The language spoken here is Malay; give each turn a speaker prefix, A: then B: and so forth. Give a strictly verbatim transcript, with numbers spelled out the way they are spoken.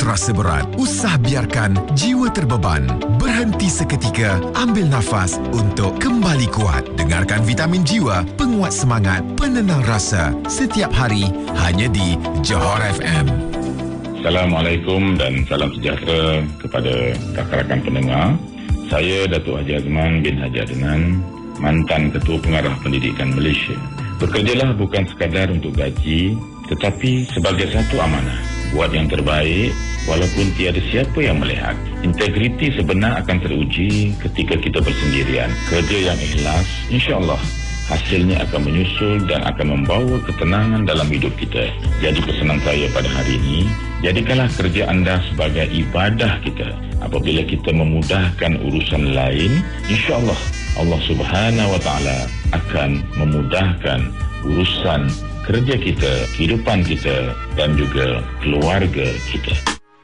A: rasa berat, usah biarkan jiwa terbeban. Berhenti seketika, ambil nafas untuk kembali kuat. Dengarkan Vitamin Jiwa, penguat semangat, penenang rasa. Setiap hari, hanya di Johor F M.
B: Assalamualaikum dan salam sejahtera kepada rakan-rakan pendengar. Saya Datuk Haji Azman bin Haji Adnan, mantan Ketua Pengarah Pendidikan Malaysia. Bekerjalah bukan sekadar untuk gaji, tetapi sebagai satu amanah. Buat yang terbaik, walaupun tiada siapa yang melihat. Integriti sebenar akan teruji ketika kita bersendirian. Kerja yang ikhlas, insya-Allah hasilnya akan menyusul dan akan membawa ketenangan dalam hidup kita. Jadi pesanan saya pada hari ini, jadikanlah kerja anda sebagai ibadah kita. Apabila kita memudahkan urusan lain, insya-Allah Allah Subhanahu Wa Taala akan memudahkan urusan kerja kita, kehidupan kita dan juga keluarga kita.